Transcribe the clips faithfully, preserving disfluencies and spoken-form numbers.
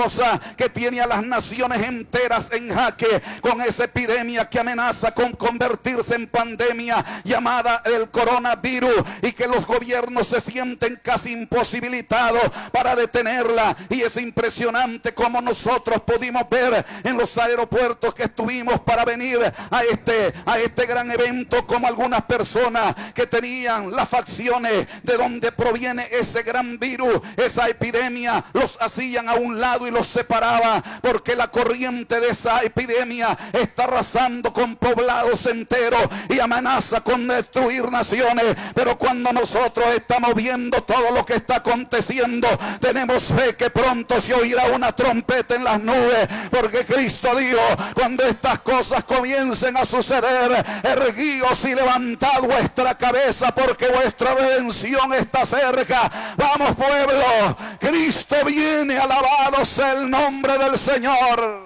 que tiene a las naciones enteras en jaque con esa epidemia que amenaza con convertirse en pandemia llamada el coronavirus, y que los gobiernos se sienten casi imposibilitados para detenerla. Y es impresionante como nosotros pudimos ver en los aeropuertos que estuvimos para venir a este, a este gran evento, como algunas personas que tenían las facciones de donde proviene ese gran virus, esa epidemia, los hacían a un lado y los separaba, porque la corriente de esa epidemia está arrasando con poblados enteros y amenaza con destruir naciones. Pero cuando nosotros estamos viendo todo lo que está aconteciendo, tenemos fe que pronto se oirá una trompeta en las nubes, porque Cristo dijo: cuando estas cosas comiencen a suceder, erguíos y levantad vuestra cabeza, porque vuestra redención está cerca. Vamos, pueblo, Cristo viene, alabado sea el nombre del Señor.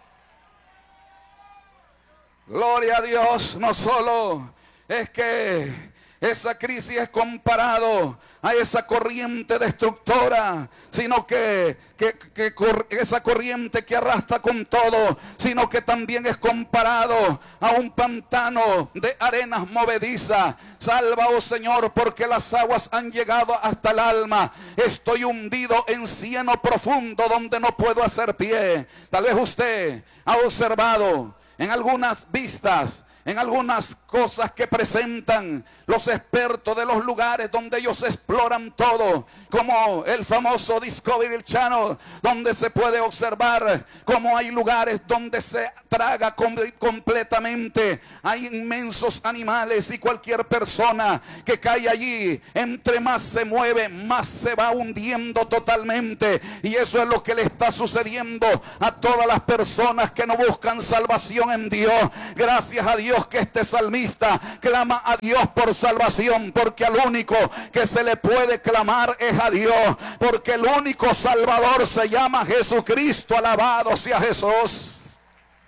Gloria a Dios. No solo es que esa crisis es comparado a esa corriente destructora, sino que, que, que cor, esa corriente que arrastra con todo, sino que también es comparado a un pantano de arenas movedizas. Salva, oh Señor, porque las aguas han llegado hasta el alma. Estoy hundido en cieno profundo donde no puedo hacer pie. Tal vez usted ha observado en algunas vistas, en algunas cosas que presentan los expertos de los lugares donde ellos exploran todo, como el famoso Discovery Channel, donde se puede observar cómo hay lugares donde se traga com completamente, hay inmensos animales, y cualquier persona que cae allí, entre más se mueve, más se va hundiendo totalmente. Y eso es lo que le está sucediendo a todas las personas que no buscan salvación en Dios. Gracias a Dios que este salmista clama a Dios por salvación, porque al único que se le puede clamar es a Dios, porque el único Salvador se llama Jesucristo. Alabado sea Jesús.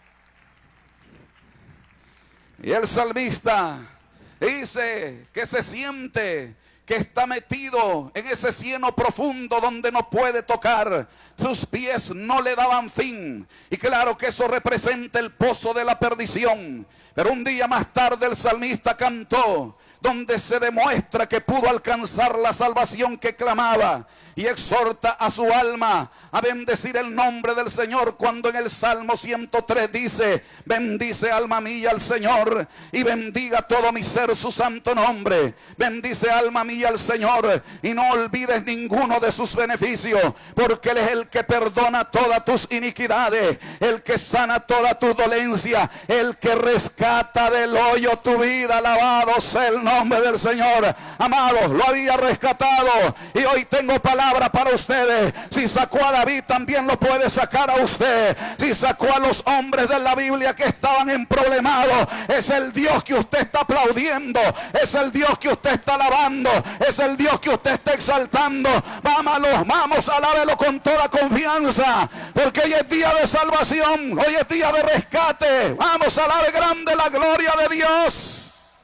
Y el salmista dice que se siente que está metido en ese cieno profundo donde no puede tocar. Sus pies no le daban fin. Y claro que eso representa el pozo de la perdición. Pero un día más tarde el salmista cantó, donde se demuestra que pudo alcanzar la salvación que clamaba, y exhorta a su alma a bendecir el nombre del Señor, cuando en el Salmo ciento tres dice: bendice alma mía al Señor, y bendiga todo mi ser su santo nombre. Bendice alma mía al Señor, y no olvides ninguno de sus beneficios, porque Él es el que perdona todas tus iniquidades, el que sana toda tu dolencia, el que rescata del hoyo tu vida. Alabado sea el nombre del Señor. Amados, lo había rescatado, y hoy tengo palabra para ustedes. Si sacó a David, también lo puede sacar a usted. Si sacó a los hombres de la Biblia que estaban en problemados, es el Dios que usted está aplaudiendo, es el Dios que usted está alabando, es el Dios que usted está exaltando. Vámonos, vamos, alábelo con toda confianza, porque hoy es día de salvación, hoy es día de rescate. Vamos a alabar grande la gloria de Dios.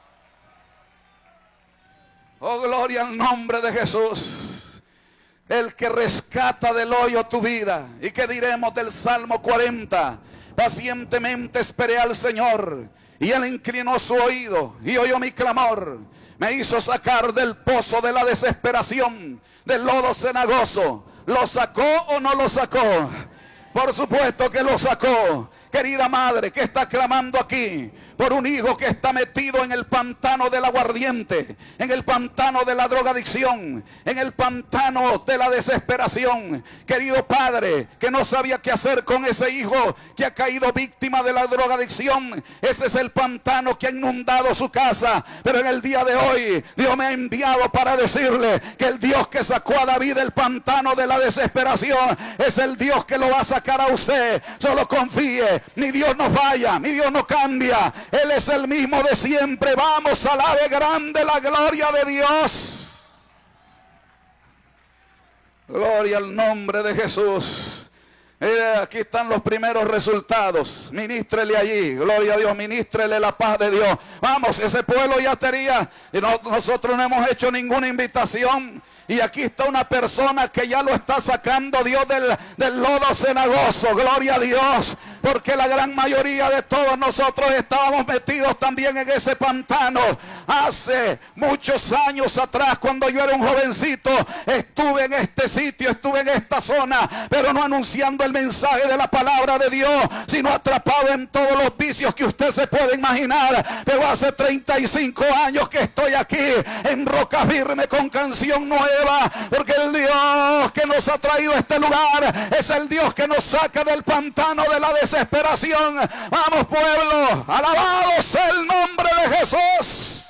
Oh, gloria al nombre de Jesús, el que rescata del hoyo tu vida. ¿Y qué diremos del Salmo cuarenta? Pacientemente esperé al Señor, y Él inclinó su oído y oyó mi clamor. Me hizo sacar del pozo de la desesperación, del lodo cenagoso. ¿Lo sacó o no lo sacó? Por supuesto que lo sacó. Querida madre que está clamando aquí por un hijo que está metido en el pantano del aguardiente, en el pantano de la drogadicción, en el pantano de la desesperación. Querido padre que no sabía qué hacer con ese hijo que ha caído víctima de la drogadicción, ese es el pantano que ha inundado su casa. Pero en el día de hoy Dios me ha enviado para decirle que el Dios que sacó a David del pantano de la desesperación es el Dios que lo va a sacar a usted. Solo confíe. Mi Dios no falla, mi Dios no cambia, Él es el mismo de siempre. Vamos, alabe grande la gloria de Dios. Gloria al nombre de Jesús, Eh, aquí están los primeros resultados. Ministrele allí, gloria a Dios, ministrele la paz de Dios. Vamos, ese pueblo ya tenía, y no, nosotros no hemos hecho ninguna invitación. Y aquí está una persona que ya lo está sacando Dios del, del lodo cenagoso. Gloria a Dios. Porque la gran mayoría de todos nosotros estábamos metidos también en ese pantano. Hace muchos años atrás, cuando yo era un jovencito, estuve en este sitio, estuve en esta zona, pero no anunciando el mensaje de la palabra de Dios, sino atrapado en todos los vicios que usted se puede imaginar. Pero hace treinta y cinco años que estoy aquí en roca firme con canción nueva. Porque el Dios que nos ha traído a este lugar es el Dios que nos saca del pantano de la desesperación. Vamos, pueblo, alabado sea el nombre de Jesús.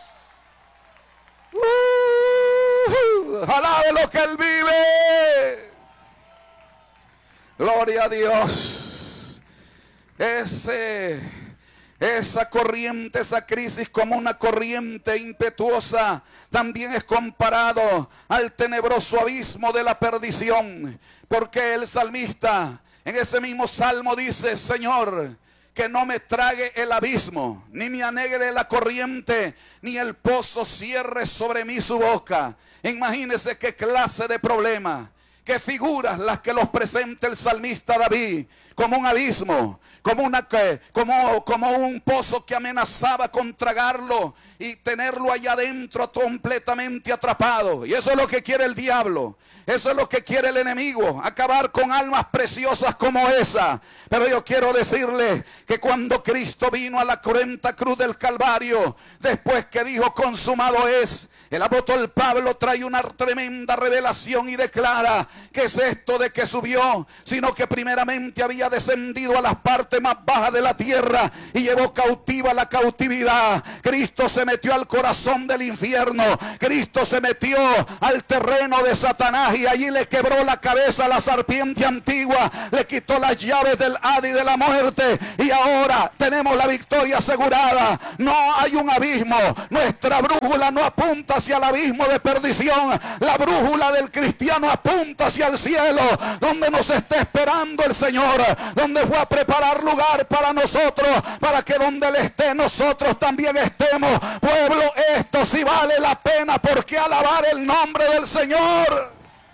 Uh, alabe lo que Él vive. Gloria a Dios. Ese... Esa corriente, esa crisis como una corriente impetuosa, también es comparado al tenebroso abismo de la perdición. Porque el salmista en ese mismo salmo dice: Señor, que no me trague el abismo, ni me anegue la corriente, ni el pozo cierre sobre mí su boca. Imagínese qué clase de problema, qué figuras las que los presenta el salmista David, como un abismo, como, una, como, como un pozo que amenazaba con tragarlo y tenerlo allá adentro completamente atrapado. Y eso es lo que quiere el diablo, eso es lo que quiere el enemigo, acabar con almas preciosas como esa. Pero yo quiero decirle que cuando Cristo vino a la cruenta cruz del Calvario, después que dijo consumado es, el apóstol Pablo trae una tremenda revelación y declara: ¿qué es esto de que subió? Sino que primeramente había descendido a las partes más bajas de la tierra y llevó cautiva la cautividad. Cristo se metió al corazón del infierno, Cristo se metió al terreno de Satanás y allí le quebró la cabeza a la serpiente antigua, le quitó las llaves del Hades y de la muerte, y ahora tenemos la victoria asegurada. No hay un abismo, nuestra brújula no apunta hacia el abismo de perdición, la brújula del cristiano apunta hacia el cielo, donde nos está esperando el Señor, donde fue a preparar lugar para nosotros, para que donde Él esté nosotros también estemos. Pueblo, esto sí vale la pena, porque alabar el nombre del Señor.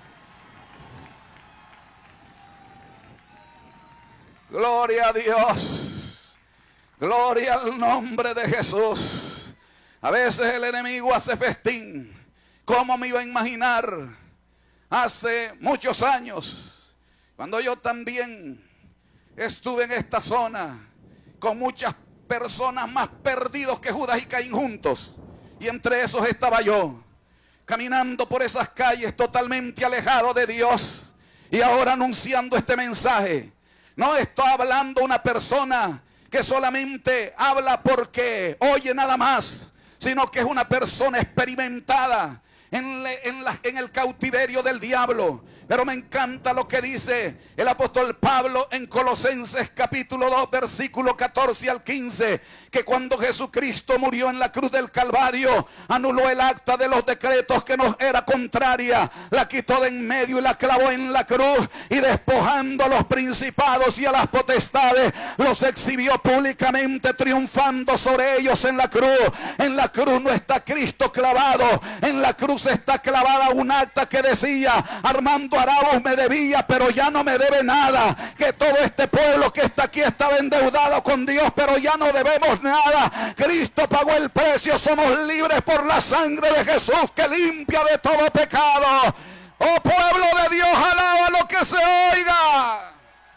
Gloria a Dios, gloria al nombre de Jesús. A veces el enemigo hace festín. ¿Cómo me iba a imaginar hace muchos años, cuando yo también estuve en esta zona con muchas personas más perdidos que Judas y Caín juntos, y entre esos estaba yo, caminando por esas calles totalmente alejado de Dios, y ahora anunciando este mensaje? No está hablando una persona que solamente habla porque oye nada más, sino que es una persona experimentada en, le, en, la, en el cautiverio del diablo. Pero me encanta lo que dice el apóstol Pablo en Colosenses capítulo dos, versículo catorce al quince, que cuando Jesucristo murió en la cruz del Calvario, anuló el acta de los decretos que nos era contraria, la quitó de en medio y la clavó en la cruz, y despojando a los principados y a las potestades, los exhibió públicamente, triunfando sobre ellos en la cruz. En la cruz no está Cristo clavado, en la cruz está clavada un acta que decía: Armando Arauz me debía, pero ya no me debe nada. Que todo este pueblo que está aquí estaba endeudado con Dios, pero ya no debemos nada. Cristo pagó el precio, somos libres por la sangre de Jesús que limpia de todo pecado. Oh pueblo de Dios, alaba lo que se oiga.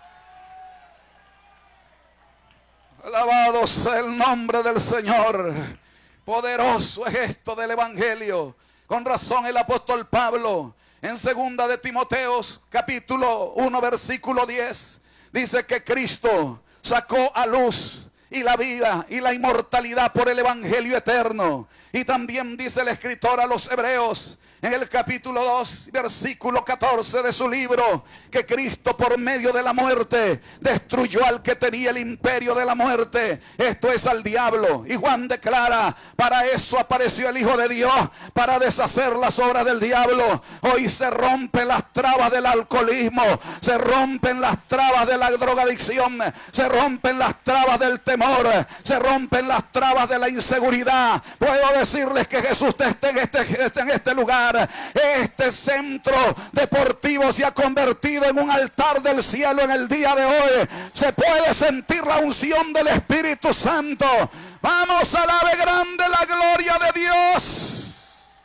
Alabado sea el nombre del Señor. Poderoso es esto del evangelio. Con razón el apóstol Pablo en segunda de Timoteos capítulo uno versículo diez dice que Cristo sacó a luz y la vida y la inmortalidad por el evangelio eterno. Y también dice el escritor a los Hebreos en el capítulo dos, versículo catorce de su libro, que Cristo por medio de la muerte destruyó al que tenía el imperio de la muerte, esto es al diablo. Y Juan declara, para eso apareció el Hijo de Dios, para deshacer las obras del diablo. Hoy se rompen las trabas del alcoholismo, se rompen las trabas de la drogadicción, se rompen las trabas del temor, se rompen las trabas de la inseguridad. Puedo decirles que Jesús está en este, está en este lugar. Este centro deportivo se ha convertido en un altar del cielo en el día de hoy. Se puede sentir la unción del Espíritu Santo. Vamos, alabe grande la gloria de Dios.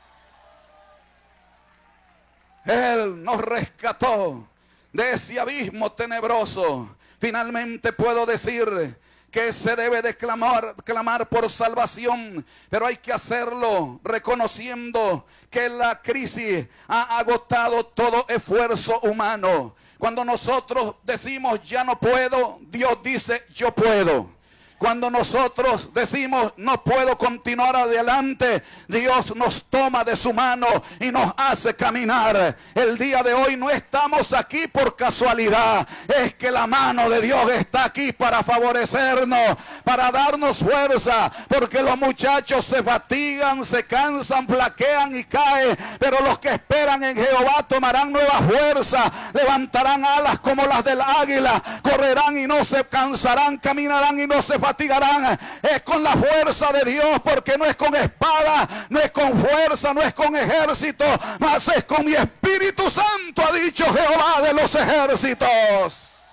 Él nos rescató de ese abismo tenebroso. Finalmente puedo decir que se debe de clamar, clamar por salvación, pero hay que hacerlo reconociendo que la crisis ha agotado todo esfuerzo humano. Cuando nosotros decimos ya no puedo, Dios dice yo puedo. Cuando nosotros decimos no puedo continuar adelante, Dios nos toma de su mano y nos hace caminar. El día de hoy no estamos aquí por casualidad, es que la mano de Dios está aquí para favorecernos, para darnos fuerza, porque los muchachos se fatigan, se cansan, flaquean y caen, pero los que esperan en Jehová tomarán nueva fuerza, levantarán alas como las del águila, correrán y no se cansarán, caminarán y no se fatigarán. Es con la fuerza de Dios, porque no es con espada, no es con fuerza, no es con ejército, mas es con mi Espíritu Santo, ha dicho Jehová de los ejércitos.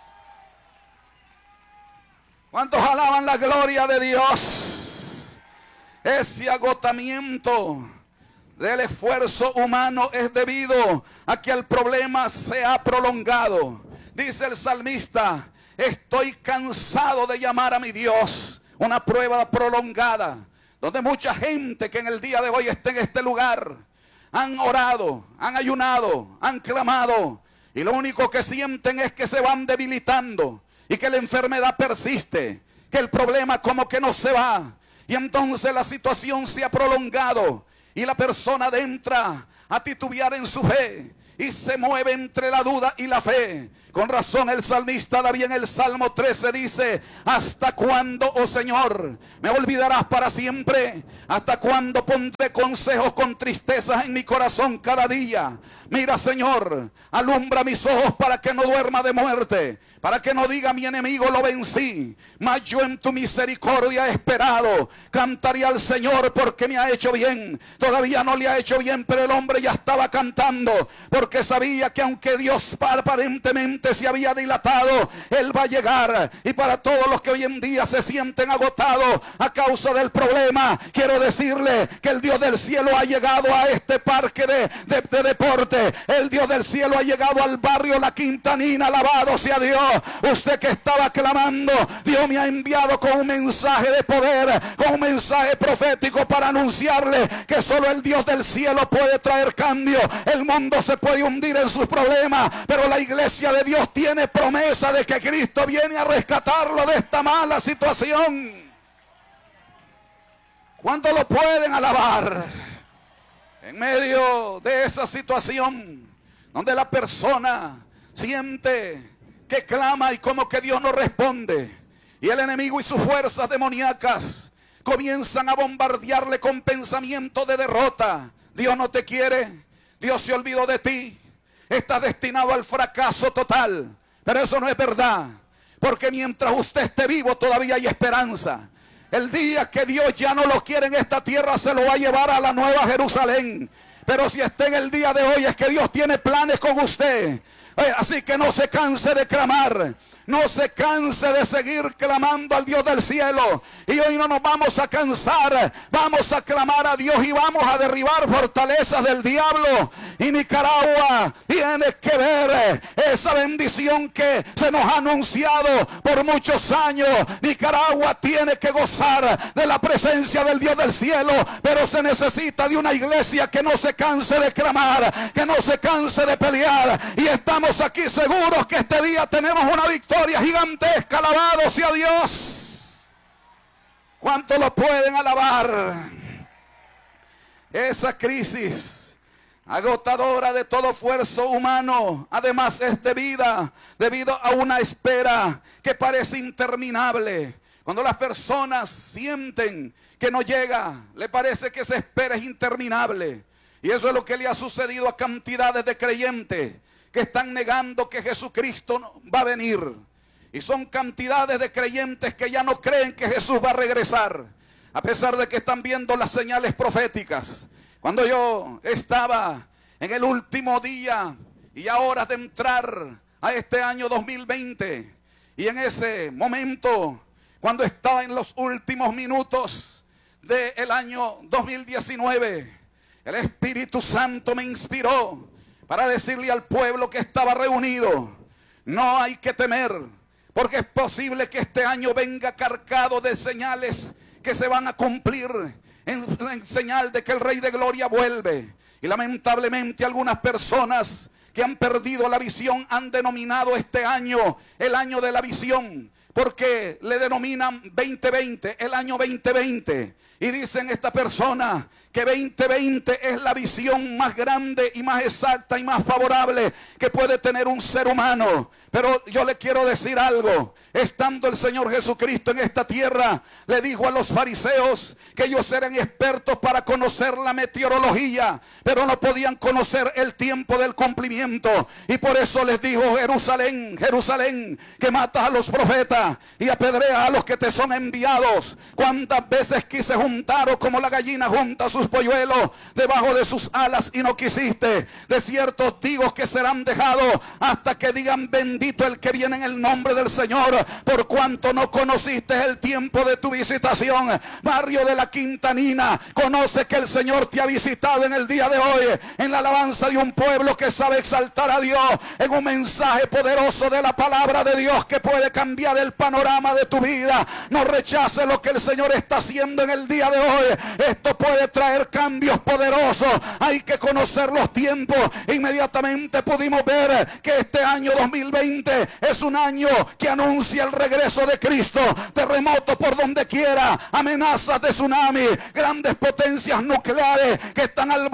¿Cuántos alaban la gloria de Dios? Ese agotamiento del esfuerzo humano es debido a que el problema se ha prolongado. Dice el salmista: estoy cansado de llamar a mi Dios. Una prueba prolongada, donde mucha gente que en el día de hoy está en este lugar han orado, han ayunado, han clamado, y lo único que sienten es que se van debilitando y que la enfermedad persiste, que el problema como que no se va, y entonces la situación se ha prolongado y la persona entra a titubear en su fe y se mueve entre la duda y la fe. Con razón el salmista David en el Salmo trece dice: ¿hasta cuándo, oh Señor, me olvidarás para siempre? ¿Hasta cuándo pondré consejos con tristezas en mi corazón cada día? Mira, Señor, alumbra mis ojos para que no duerma de muerte, para que no diga mi enemigo lo vencí. Mas yo en tu misericordia he esperado. Cantaré al Señor porque me ha hecho bien. Todavía no le ha hecho bien, pero el hombre ya estaba cantando, porque sabía que aunque Dios aparentemente se había dilatado, Él va a llegar. Y para todos los que hoy en día se sienten agotados a causa del problema, quiero decirle que el Dios del cielo ha llegado a este parque de, de, de deporte. El Dios del cielo ha llegado al barrio La Quintanina. Alabado sea Dios. Usted que estaba clamando, Dios me ha enviado con un mensaje de poder, con un mensaje profético para anunciarle que solo el Dios del cielo puede traer cambio. El mundo se puede hundir en sus problemas, pero la iglesia de Dios tiene promesa de que Cristo viene a rescatarlo de esta mala situación. ¿Cuántos lo pueden alabar? En medio de esa situación donde la persona siente que clama y como que Dios no responde, y el enemigo y sus fuerzas demoníacas comienzan a bombardearle con pensamientos de derrota. Dios no te quiere, Dios se olvidó de ti, estás destinado al fracaso total. Pero eso no es verdad, porque mientras usted esté vivo todavía hay esperanza. El día que Dios ya no lo quiere en esta tierra, se lo va a llevar a la Nueva Jerusalén. Pero si está en el día de hoy, es que Dios tiene planes con usted. Así que no se canse de clamar, no se canse de seguir clamando al Dios del cielo. Y hoy no nos vamos a cansar, vamos a clamar a Dios y vamos a derribar fortalezas del diablo. Y Nicaragua tiene que ver esa bendición que se nos ha anunciado por muchos años. Nicaragua tiene que gozar de la presencia del Dios del cielo, pero se necesita de una iglesia que no se canse de clamar, que no se canse de pelear. Y estamos aquí seguros que este día tenemos una victoria gigantesca. Alabado sea Dios. ¿Cuántos lo pueden alabar? Esa crisis agotadora de todo esfuerzo humano, además es debida, debido a una espera que parece interminable. Cuando las personas sienten que no llega, le parece que esa espera es interminable. Y eso es lo que le ha sucedido a cantidades de creyentes que están negando que Jesucristo va a venir. Y son cantidades de creyentes que ya no creen que Jesús va a regresar, a pesar de que están viendo las señales proféticas. Cuando yo estaba en el último día y a horas de entrar a este año dos mil veinte, y en ese momento, cuando estaba en los últimos minutos del año dos mil diecinueve, el Espíritu Santo me inspiró para decirle al pueblo que estaba reunido: no hay que temer, porque es posible que este año venga cargado de señales que se van a cumplir en, en señal de que el Rey de Gloria vuelve. Y lamentablemente algunas personas que han perdido la visión han denominado este año el año de la visión, porque le denominan veinte veinte, el año veinte veinte. Y dicen esta persona que veinte veinte es la visión más grande y más exacta y más favorable que puede tener un ser humano. Pero yo le quiero decir algo: estando el Señor Jesucristo en esta tierra, le dijo a los fariseos que ellos eran expertos para conocer la meteorología, pero no podían conocer el tiempo del cumplimiento. Y por eso les dijo: Jerusalén, Jerusalén, que matas a los profetas y apedreas a los que te son enviados. Cuántas veces quise juntaros como la gallina junta sus polluelos debajo de sus alas y no quisiste. De cierto os digo que serán dejados hasta que digan: bendito el que viene en el nombre del Señor. Por cuanto no conociste el tiempo de tu visitación. Barrio de la Quintanina, conoce que el Señor te ha visitado en el día de hoy, en la alabanza de un pueblo que sabe exaltar a Dios, en un mensaje poderoso de la palabra de Dios que puede cambiar el panorama de tu vida. No rechaces lo que el Señor está haciendo en el día de hoy. Esto puede traer cambios poderosos. Hay que conocer los tiempos. Inmediatamente pudimos ver que este año dos mil veinte es un año que anuncia el regreso de Cristo. Terremotos por donde quiera, amenazas de tsunami, grandes potencias nucleares que están al